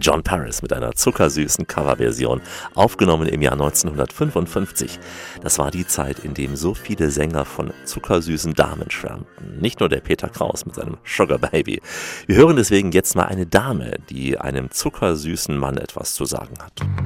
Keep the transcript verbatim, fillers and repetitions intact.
John Paris mit einer zuckersüßen Coverversion, aufgenommen im Jahr neunzehnhundertfünfundfünfzig. Das war die Zeit, in dem so viele Sänger von zuckersüßen Damen schwärmten. Nicht nur der Peter Kraus mit seinem Sugar Baby. Wir hören deswegen jetzt mal eine Dame, die einem zuckersüßen Mann etwas zu sagen hat.